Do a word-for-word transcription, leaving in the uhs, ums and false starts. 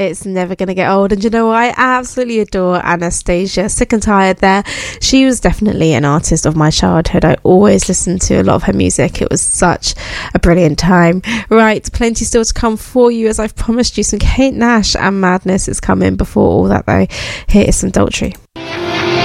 It's never going to get old. And you know what? I absolutely adore Anastacia. Sick and Tired there. She was definitely an artist of my childhood. I always listened to a lot of her music. It was such a brilliant time. Right, plenty still to come for you, as I've promised you. Some Kate Nash and Madness is coming. Before all that, though, here is some Daltrey.